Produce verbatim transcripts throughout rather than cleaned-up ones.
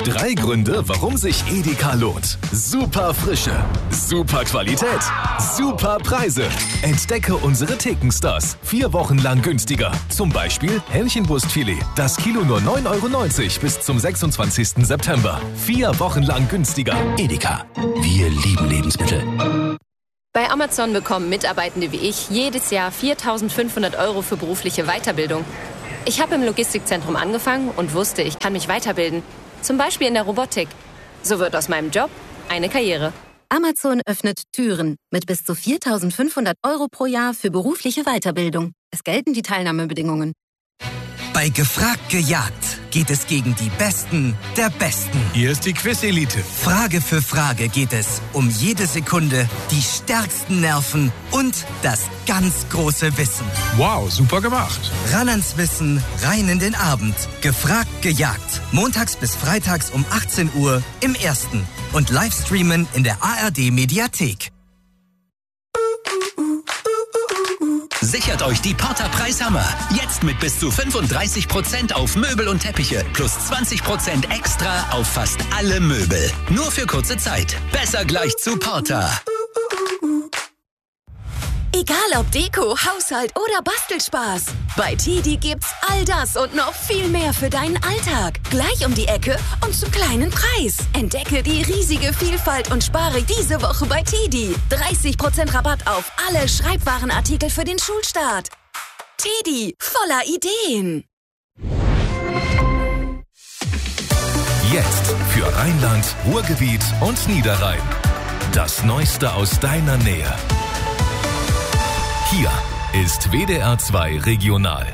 Drei Gründe, warum sich Edeka lohnt. Super Frische, super Qualität, super Preise. Entdecke unsere Thekenstars. Vier Wochen lang günstiger. Zum Beispiel Hähnchenbrustfilet. Das Kilo nur neun Euro neunzig bis zum sechsundzwanzigsten September. Vier Wochen lang günstiger. Edeka. Wir lieben Lebensmittel. Bei Amazon bekommen Mitarbeitende wie ich jedes Jahr viertausendfünfhundert Euro für berufliche Weiterbildung. Ich habe im Logistikzentrum angefangen und wusste, ich kann mich weiterbilden. Zum Beispiel in der Robotik. So wird aus meinem Job eine Karriere. Amazon öffnet Türen mit bis zu viertausendfünfhundert Euro pro Jahr für berufliche Weiterbildung. Es gelten die Teilnahmebedingungen. Bei Gefragt gejagt geht es gegen die Besten der Besten. Hier ist die Quiz-Elite. Frage für Frage geht es um jede Sekunde, die stärksten Nerven und das ganz große Wissen. Wow, super gemacht. Ran ans Wissen, rein in den Abend. Gefragt gejagt. Montags bis freitags um achtzehn Uhr im Ersten. Und Livestreamen in der A R D-Mediathek. Sichert euch die Porter Preishammer. Jetzt mit bis zu fünfunddreißig Prozent auf Möbel und Teppiche. Plus zwanzig Prozent extra auf fast alle Möbel. Nur für kurze Zeit. Besser gleich zu Porter. Egal ob Deko, Haushalt oder Bastelspaß. Bei Tedi gibt's all das und noch viel mehr für deinen Alltag. Gleich um die Ecke und zum kleinen Preis. Entdecke die riesige Vielfalt und spare diese Woche bei Tedi. dreißig Prozent Rabatt auf alle Schreibwarenartikel für den Schulstart. Tedi, voller Ideen. Jetzt für Rheinland, Ruhrgebiet und Niederrhein. Das Neueste aus deiner Nähe. Hier ist W D R zwei Regional.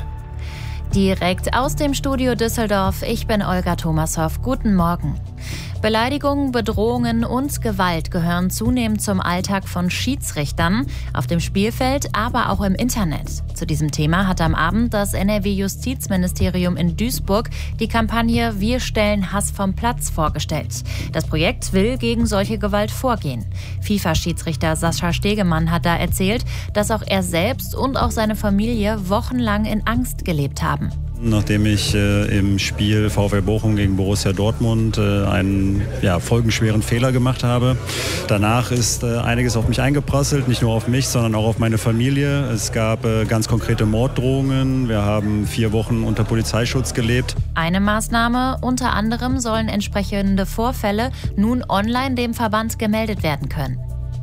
Direkt aus dem Studio Düsseldorf, ich bin Olga Thomashoff. Guten Morgen. Beleidigungen, Bedrohungen und Gewalt gehören zunehmend zum Alltag von Schiedsrichtern, auf dem Spielfeld, aber auch im Internet. Zu diesem Thema hat am Abend das N R W-Justizministerium in Duisburg die Kampagne Wir stellen Hass vom Platz vorgestellt. Das Projekt will gegen solche Gewalt vorgehen. FIFA-Schiedsrichter Sascha Stegemann hat da erzählt, dass auch er selbst und auch seine Familie wochenlang in Angst gelebt haben. Nachdem ich äh, im Spiel VfL Bochum gegen Borussia Dortmund äh, einen ja, folgenschweren Fehler gemacht habe. Danach ist äh, einiges auf mich eingeprasselt, nicht nur auf mich, sondern auch auf meine Familie. Es gab äh, ganz konkrete Morddrohungen. Wir haben vier Wochen unter Polizeischutz gelebt. Eine Maßnahme, unter anderem sollen entsprechende Vorfälle nun online dem Verband gemeldet werden können.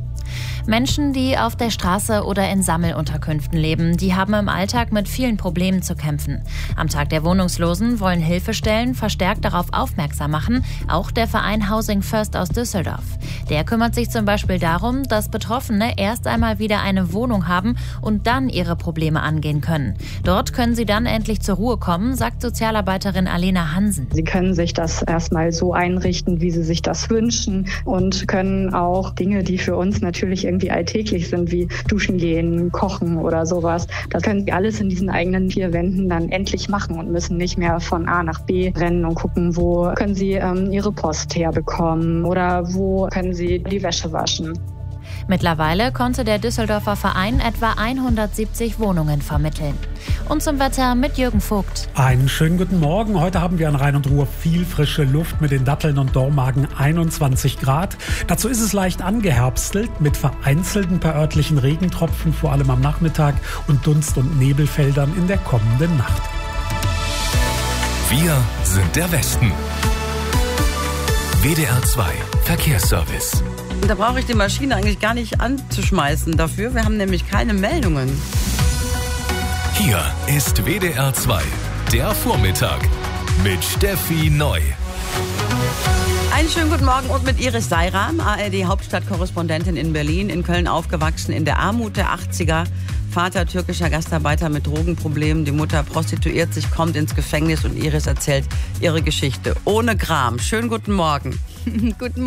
Menschen, die auf der Straße oder in Sammelunterkünften leben, die haben im Alltag mit vielen Problemen zu kämpfen. Am Tag der Wohnungslosen wollen Hilfestellen verstärkt darauf aufmerksam machen, auch der Verein Housing First aus Düsseldorf. Der kümmert sich zum Beispiel darum, dass Betroffene erst einmal wieder eine Wohnung haben und dann ihre Probleme angehen können. Dort können sie dann endlich zur Ruhe kommen, sagt Sozialarbeiterin Alena Hansen. Sie können sich das erstmal so einrichten, wie sie sich das wünschen und können auch Dinge, die für uns natürlich irgendwie alltäglich sind, wie duschen gehen, kochen oder sowas. Das können sie alles in diesen eigenen vier Wänden dann endlich machen und müssen nicht mehr von A nach B rennen und gucken, wo können sie ähm, ihre Post herbekommen oder wo können sie die Wäsche waschen. Mittlerweile konnte der Düsseldorfer Verein etwa hundertsiebzig Wohnungen vermitteln. Und zum Wetter mit Jürgen Vogt. Einen schönen guten Morgen. Heute haben wir an Rhein und Ruhr viel frische Luft mit den Datteln und Dormagen einundzwanzig Grad. Dazu ist es leicht angeherbstelt mit vereinzelten paar örtlichen Regentropfen, vor allem am Nachmittag, und Dunst- und Nebelfeldern in der kommenden Nacht. Wir sind der Westen. W D R zwei Verkehrsservice. Da brauche ich die Maschine eigentlich gar nicht anzuschmeißen dafür. Wir haben nämlich keine Meldungen. Hier ist W D R zwei, der Vormittag mit Steffi Neu. Einen schönen guten Morgen und mit Iris Seiram, A R D-Hauptstadtkorrespondentin in Berlin, in Köln aufgewachsen, in der Armut der achtziger. Vater türkischer Gastarbeiter mit Drogenproblemen, die Mutter prostituiert sich, kommt ins Gefängnis und Iris erzählt ihre Geschichte. Ohne Gram. Schönen guten Morgen. Guten